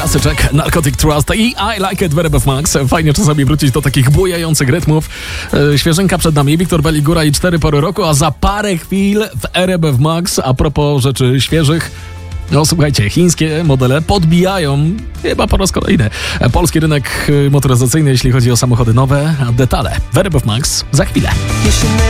Klasyczek Narcotic Trust i I Like It w RMF Max. Fajnie czasami wrócić do takich bujających rytmów. Świeżynka przed nami, Wiktor Beligura i 4 pory roku, a za parę chwil w RMF Max, a propos rzeczy świeżych, no słuchajcie, chińskie modele podbijają chyba po raz kolejny polski rynek motoryzacyjny, jeśli chodzi o samochody nowe, a detale w RMF Max za chwilę.